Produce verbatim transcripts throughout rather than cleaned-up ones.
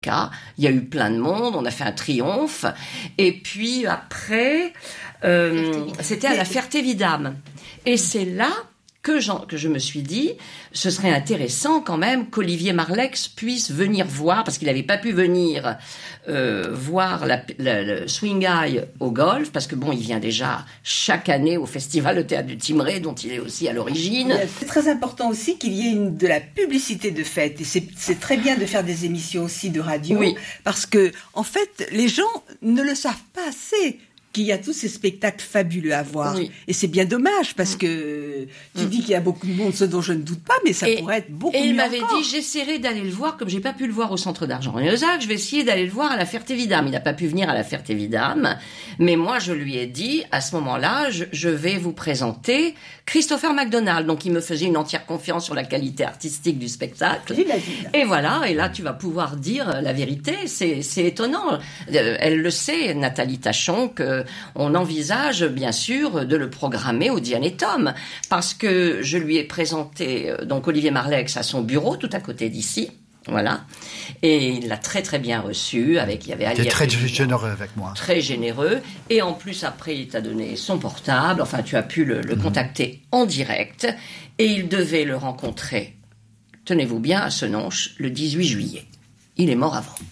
Il y a eu plein de monde, on a fait un triomphe. Et puis après, euh, c'était à la Ferté-Vidame. Et c'est là que, que je me suis dit, ce serait intéressant quand même qu'Olivier Marleix puisse venir voir, parce qu'il n'avait pas pu venir euh, voir la, la, le Swing Eye au golf, parce que bon, il vient déjà chaque année au festival au Théâtre du Timeray, dont il est aussi à l'origine. C'est très important aussi qu'il y ait une, de la publicité de fête, et c'est, c'est très bien de faire des émissions aussi de radio, oui. Parce que en fait, les gens ne le savent pas assez, qu'il y a tous ces spectacles fabuleux à voir. Oui. Et c'est bien dommage, parce que tu mmh. dis qu'il y a beaucoup de monde, ce dont je ne doute pas, mais ça et, pourrait être beaucoup mieux. Et il m'avait encore. dit, j'essaierai d'aller le voir, comme j'ai pas pu le voir au Centre d'Argent Rénozac, je vais essayer d'aller le voir à la Ferté-Vidame. Il n'a pas pu venir à la Ferté-Vidame, mais moi je lui ai dit, à ce moment-là, je, je vais vous présenter Christopher McDonald. Donc il me faisait une entière confiance sur la qualité artistique du spectacle. J'imagine. Et voilà, et là tu vas pouvoir dire la vérité, c'est, c'est étonnant. Elle le sait, Nathalie Tachon, que on envisage bien sûr de le programmer au Dianétum, parce que je lui ai présenté donc Olivier Marleix à son bureau tout à côté d'ici, voilà, et il l'a très très bien reçu. Avec il y avait Ali. Il était très généreux avec moi. Très généreux, et en plus après il t'a donné son portable. Enfin, tu as pu le, le mmh. contacter en direct, et il devait le rencontrer. Tenez-vous bien, à Senonches, le dix-huit juillet. Il est mort avant.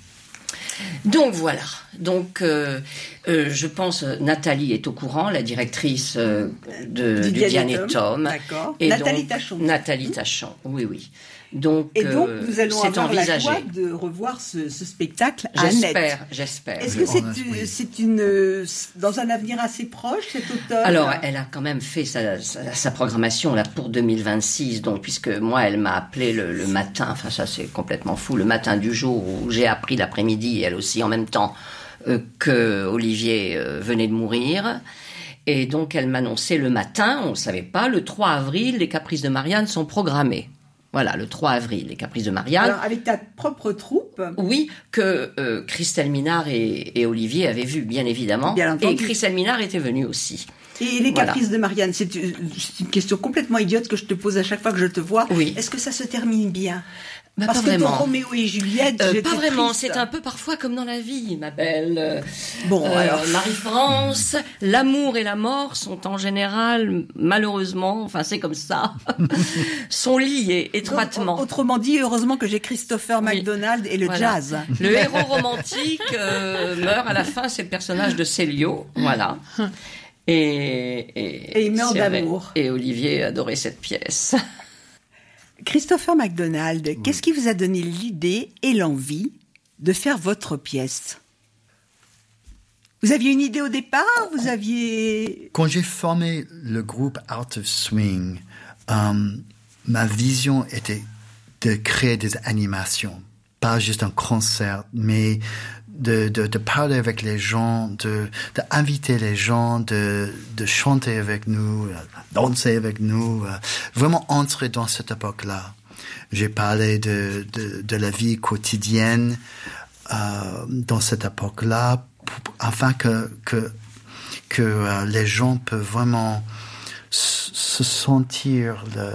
Donc voilà, donc euh, euh, je pense Nathalie est au courant, la directrice euh, de, du, du Dianétum. D'accord. Et Nathalie donc, Tachon. Nathalie Tachon, oui, oui. Donc, et donc, euh, nous allons avoir envisagé. la joie de revoir ce, ce spectacle à J'espère, Annette. j'espère. Est-ce que c'est, oui. c'est une, dans un avenir assez proche, cet automne? Alors, elle a quand même fait sa, sa, sa programmation là pour deux mille vingt-six, donc puisque moi, elle m'a appelé le, le matin, enfin ça c'est complètement fou, le matin du jour où j'ai appris l'après-midi, elle aussi en même temps, euh, que Olivier euh, venait de mourir. Et donc, elle m'annonçait le matin, on ne savait pas, le trois avril, les Caprices de Marianne sont programmés. Voilà, le trois avril, les Caprices de Marianne. Alors, avec ta propre troupe? Oui, que euh, Christelle Minard et, et Olivier avaient vu, bien évidemment. Bien entendu. Et Christelle Minard était venue aussi. Et les Caprices voilà. de Marianne, c'est une, c'est une question complètement idiote que je te pose à chaque fois que je te vois. Oui. Est-ce que ça se termine bien? Bah, Parce pas que vraiment. pour Roméo et Juliette, euh, j'étais pas vraiment. triste. C'est un peu parfois comme dans la vie, ma belle. Bon, euh, alors. Marie-France, l'amour et la mort sont en général, malheureusement, enfin c'est comme ça, sont liés étroitement. Donc, autrement dit, heureusement que j'ai Christopher oui. McDonald et le voilà. jazz. Le héros romantique euh, meurt à la fin, c'est le personnage de Célio, voilà. Et, et, et il meurt d'amour. Et Olivier adorait cette pièce. Christopher McDonald, oui. Qu'est-ce qui vous a donné l'idée et l'envie de faire votre pièce? Vous aviez une idée au départ? Vous aviez... Quand j'ai formé le groupe Art of Swing, euh, ma vision était de créer des animations. Pas juste un concert, mais de, de, de parler avec les gens, de, de inviter les gens, de, de chanter avec nous, danser avec nous, euh, vraiment entrer dans cette époque-là. J'ai parlé de, de, de la vie quotidienne euh, dans cette époque-là, pour, afin que, que, que euh, les gens peuvent vraiment se sentir le,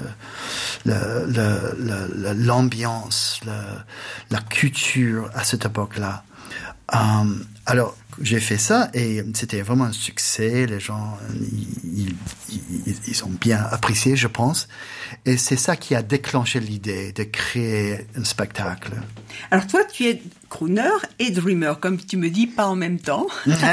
le, le, le, le, l'ambiance, le, la culture à cette époque-là. Um, alors, j'ai fait ça et c'était vraiment un succès. Les gens, ils, ils, ils ont bien apprécié, je pense. Et c'est ça qui a déclenché l'idée de créer un spectacle. Alors toi, tu es crooner et dreamer, comme tu me dis, pas en même temps.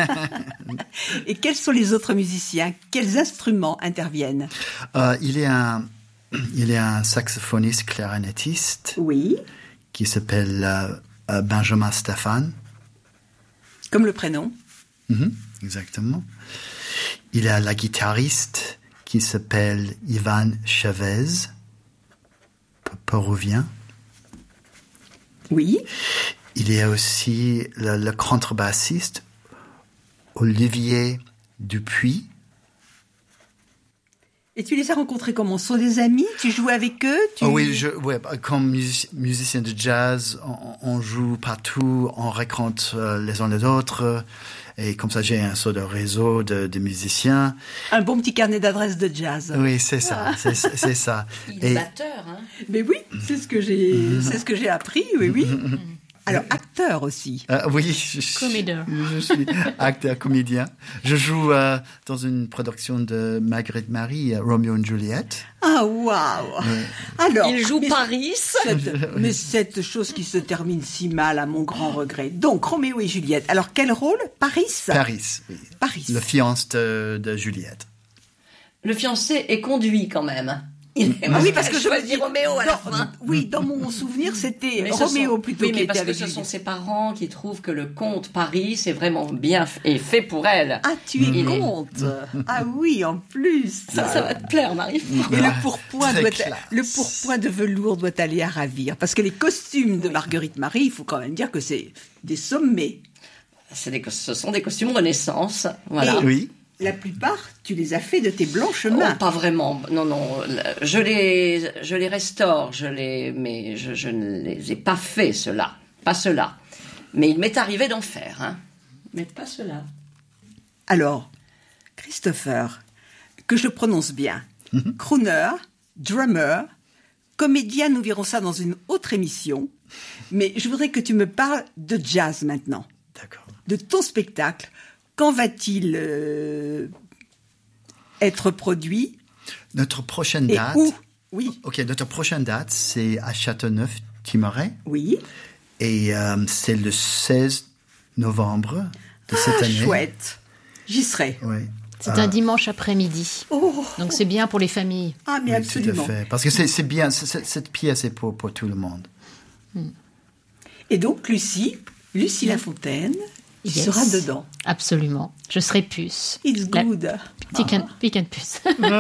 Et quels sont les autres musiciens? Quels instruments interviennent? euh, Il y a un, il y a un saxophoniste clarinettiste. Oui. Qui s'appelle euh, Benjamin Stéphane. Comme le prénom. Mmh, exactement. Il y a la guitariste qui s'appelle Ivan Chavez, péruvien. Oui. Il y a aussi le, le contrebassiste Olivier Dupuis. Et tu les as rencontrés comment? Ce sont des amis? Tu joues avec eux? tu... oh Oui, je, ouais, comme music, musicien de jazz, on, on joue partout, on raconte euh, les uns les autres. Et comme ça, j'ai un sort de réseau de, de musiciens. Un bon petit carnet d'adresses de jazz. Oui, c'est ça, ah. c'est, c'est ça. Il est batteur, hein? Mais oui, c'est ce que j'ai, c'est ce que j'ai appris, oui, oui. Alors, acteur aussi. Euh, oui, je, suis- Comédien. je suis acteur, comédien. Je joue euh, dans une production de Marguerite Marie, euh, Roméo et Juliette. Ah, waouh. Alors, Il joue mais Paris. cette, mais cette chose qui se termine si mal, à mon grand regret. Donc, Roméo et Juliette. Alors, quel rôle? Paris. Paris, oui. Paris. Le fiancé de, de Juliette. Le fiancé est conduit quand même. Il Ah oui, parce que je me choisit dis Roméo à la dans- fin. Oui, dans mon souvenir, c'était Mais ce Roméo sont- plutôt oui, qui mais était parce que avec ce Juliette. sont ses parents qui trouvent que le conte Paris c'est vraiment bien f- et fait pour elle. Ah, tu es Il est- conte. Ah oui, en plus. Ça, ça va te plaire, Marie. Et le pourpoint, Très doit, classe. le pourpoint de velours doit aller à ravir. Parce que les costumes de Marguerite Marie, il faut quand même dire que c'est des sommets. C'est des, ce sont des costumes Renaissance. Voilà. Et- Oui. La plupart, tu les as fait de tes blanches Oh, mains. pas vraiment. Non, non. Je les, je les restaure, je les, mais je, je ne les ai pas faits, ceux-là. Pas ceux-là. Mais il m'est arrivé d'en faire, hein. Mais pas ceux-là. Alors, Christopher, que je prononce bien, crooner, drummer, comédien, nous verrons ça dans une autre émission. Mais je voudrais que tu me parles de jazz maintenant, D'accord. de ton spectacle. Quand va-t-il euh, être produit Notre prochaine et date. où? Oui, Ok, notre prochaine date, c'est à Châteauneuf-Timoret. oui. Et euh, c'est le seize novembre de cette Ah, année. chouette. J'y serai. Oui. C'est un dimanche après-midi. Oh, Donc c'est bien pour les familles. ah, mais Oui, absolument. tout à fait. Parce que c'est c'est bien, c'est- c'est- cette pièce est pour, pour tout le monde. Et donc, Lucie, Lucie Lafontaine, tu Yes. seras dedans. Absolument. Je serai puce. It's La- good. Pick and, pick and puce.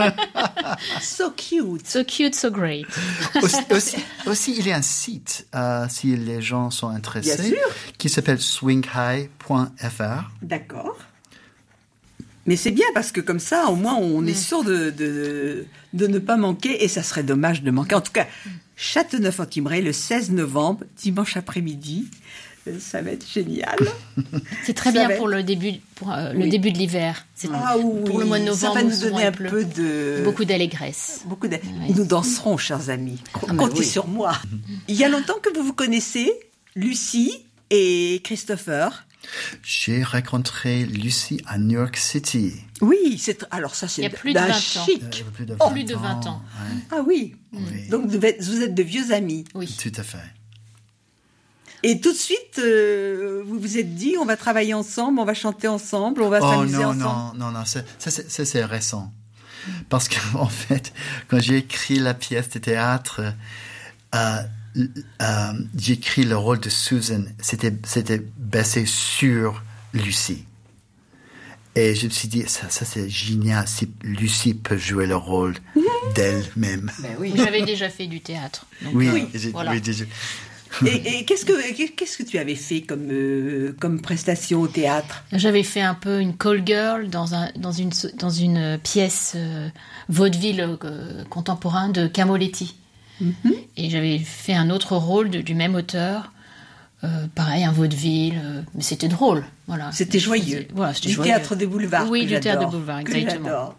So cute. So cute, so great. Aussi, aussi, aussi, il y a un site, euh, si les gens sont intéressés, Bien sûr. qui s'appelle swing high point f r. D'accord. Mais c'est bien parce que comme ça, au moins, on est sûr de, de, de ne pas manquer et ça serait dommage de manquer. En tout cas, Châteauneuf-en-Timoret, le seize novembre, dimanche après-midi. Euh, Ça va être génial. C'est très Ça bien va pour le début, pour euh, le Oui. début de l'hiver. C'est Ah oui, pour le mois de ça novembre. va nous souvent, donner il un pleut. peu de... Beaucoup d'allégresse. Beaucoup de... Oui. Nous danserons, chers amis. Ah, mais Comptez oui. sur moi. Il y a longtemps que vous vous connaissez, Lucie et Christopher. J'ai rencontré Lucie à New York City. Oui, c'est alors ça c'est Il y a plus de d'un vingt ans. Il y chic. a plus de Plus de vingt ans. ouais. Ah oui. Oui. Donc vous êtes, vous êtes de vieux amis. Oui. Tout à fait. Et tout de suite, euh, vous vous êtes dit, on va travailler ensemble, on va chanter ensemble, on va Oh s'amuser non, ensemble. non, non, non, ça, ça, c'est- ça, c'est récent. Parce qu'en fait, quand j'ai écrit la pièce de théâtre, euh, euh, j'ai écrit le rôle de Susan. C'était, c'était basé sur Lucie. Et je me suis dit, ça, ça c'est génial si Lucie peut jouer le rôle d'elle-même. Ben oui. J'avais déjà fait du théâtre. Donc, Oui, euh, j'ai- voilà. oui, j'ai- Et, et qu'est-ce que qu'est-ce que tu avais fait comme euh, comme prestation au théâtre? J'avais fait un peu une call girl dans, un, dans, une, dans une pièce euh, vaudeville euh, contemporain de Camoletti. Et j'avais fait un autre rôle de- du même auteur. Euh, pareil, un vaudeville. euh, mais c'était drôle. Voilà. C'était Je joyeux. faisais- Voilà, c'était Du joyeux. théâtre des boulevards. Oui, que du théâtre j'adore, des boulevards, que exactement. j'adore.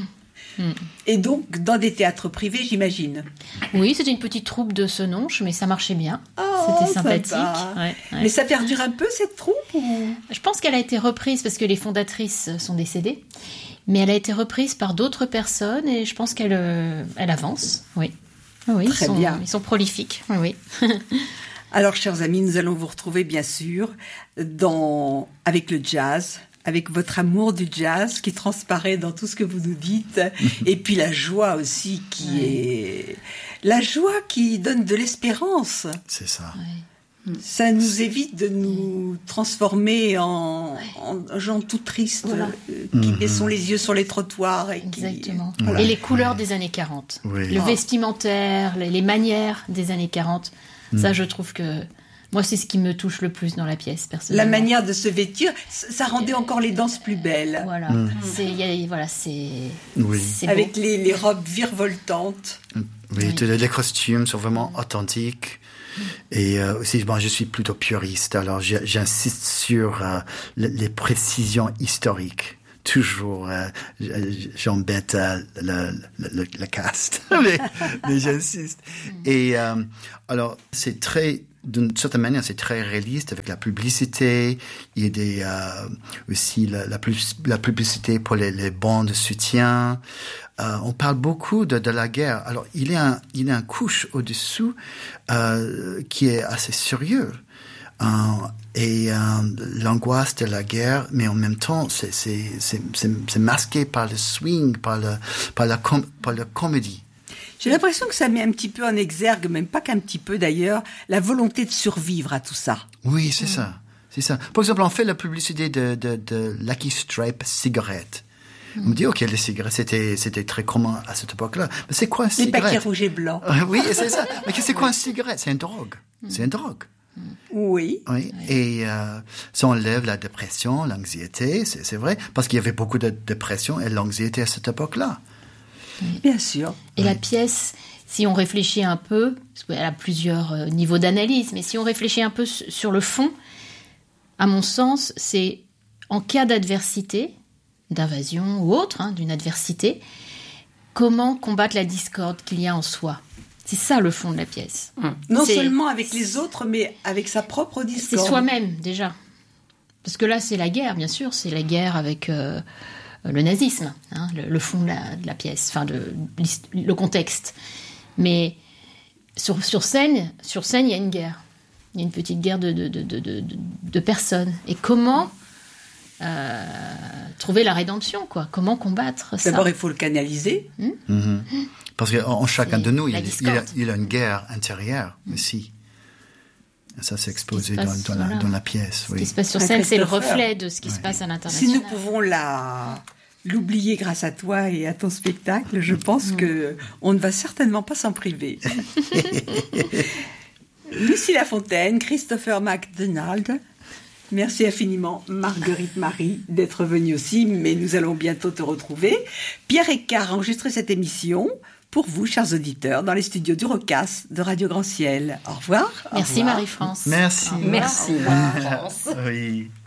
Et donc, dans des théâtres privés, j'imagine. Oui, c'était une petite troupe de Senonches, mais ça marchait bien. Oh, c'était sympathique. sympa. Ouais, ouais. Mais ça perdure un peu, cette troupe ou... Je pense qu'elle a été reprise parce que les fondatrices sont décédées, mais elle a été reprise par d'autres personnes et je pense qu'elle euh, elle avance. Oui, oui, Très ils sont, bien. Ils sont prolifiques. Oui, oui. Alors, chers amis, nous allons vous retrouver, bien sûr, dans... avec le jazz, avec votre amour du jazz qui transparaît dans tout ce que vous nous dites, et puis la joie aussi qui est... La joie qui donne de l'espérance. c'est ça. Ça nous évite de nous transformer en, en gens tout tristes, Voilà. euh, qui baissons les yeux sur les trottoirs. Et qui... Exactement. Voilà. Et les couleurs des années quarante. Oui. Le Ah. vestimentaire, les, les manières des années quarante. Ça, je trouve que... Moi, c'est ce qui me touche le plus dans la pièce, La personnellement. manière de se vêtir, ça ça rendait encore les danses plus belles. Voilà. C'est... il y a- voilà, c'est... Oui. c'est beau. Avec les, les robes virevoltantes. Oui, Oui. tous les, les costumes sont vraiment authentiques. Et euh, aussi, bon, je suis plutôt puriste, alors j'ai- j'insiste sur euh, les, les précisions historiques toujours, euh, j'embête euh, le, le, le, le cast, mais, mais j'insiste. Et euh, alors, c'est très, d'une certaine manière, c'est très réaliste avec la publicité. Il y a des, euh, aussi la, la, la publicité pour les, les bons de soutien. Euh, on parle beaucoup de, de la guerre. Alors, il y a un, il y a un couche au-dessous euh, qui est assez sérieux. Euh, et euh, l'angoisse de la guerre, mais en même temps, c'est, c'est, c'est, c'est, c'est masqué par le swing, par, le, par, la, com- par la comédie. J'ai l'impression que ça met un petit peu en exergue, même pas qu'un petit peu d'ailleurs, la volonté de survivre à tout ça. Oui, c'est mmh. ça. C'est ça. Par exemple, on fait la publicité de, de, de Lucky Strike cigarettes. Mmh. On me dit, OK, les cigarettes, c'était, c'était très commun à cette époque-là. Mais c'est quoi un cigarette? Les paquets rouges et blancs. Oui, c'est ça. Mais c'est quoi un cigarette? C'est une drogue. Mmh. C'est une drogue. Oui. oui. oui. Et euh, ça enlève la dépression, l'anxiété, c'est, c'est vrai, parce qu'il y avait beaucoup de dépression et l'anxiété à cette époque-là. Oui. Bien sûr. Et oui. la pièce, si on réfléchit un peu, parce qu'elle a plusieurs euh, niveaux d'analyse, mais si on réfléchit un peu s- sur le fond, à mon sens, c'est en cas d'adversité, d'invasion ou autre, hein, d'une adversité, comment combattre la discorde qu'il y a en soi. C'est ça le fond de la pièce. Mmh. Non c'est, seulement avec les autres, mais avec sa propre discorde. C'est soi-même, déjà. Parce que là, c'est la guerre, bien sûr. C'est la guerre avec euh, le nazisme, hein, le, le fond de la, de la pièce, enfin, de, le contexte. Mais sur, sur, scène, sur scène, il y a une guerre. Il y a une petite guerre de, de, de, de, de, de personnes. Et comment euh, trouver la rédemption, quoi? Comment combattre ça? D'abord, il faut le canaliser. Mmh. Mmh. Parce qu'en chacun c'est de nous, il, il, a, il a une guerre intérieure mmh. aussi. Et ça, c'est exposé dans, passe, dans, la, voilà. dans la pièce. Ce oui. qui se passe sur scène, c'est le reflet de ce qui ouais. se passe à l'international. Si nous pouvons la... l'oublier grâce à toi et à ton spectacle, je pense mmh. que on ne va certainement pas s'en priver. Lucie Lafontaine, Christopher McDonald, merci infiniment Marguerite Marie d'être venue aussi, mais nous allons bientôt te retrouver. Pierre Eckart a enregistré cette émission pour vous, chers auditeurs, dans les studios du Rocas de Radio Grand Ciel. Au revoir. Merci au revoir. Marie-France. Merci. Merci Marie-France. Oui.